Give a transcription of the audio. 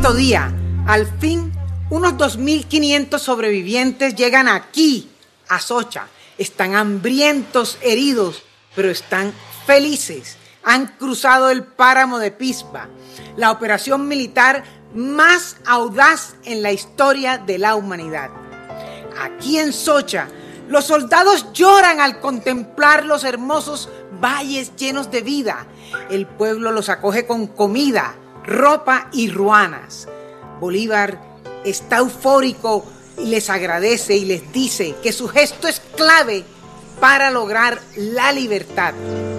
sexto día, al fin, unos 2.500 sobrevivientes llegan aquí, a Socha. Están hambrientos, heridos, pero están felices. Han cruzado el páramo de Pisba, la operación militar más audaz en la historia de la humanidad. Aquí en Socha, los soldados lloran al contemplar los hermosos valles llenos de vida. El pueblo los acoge con comida, ropa y ruanas. Bolívar está eufórico y les agradece y les dice que su gesto es clave para lograr la libertad.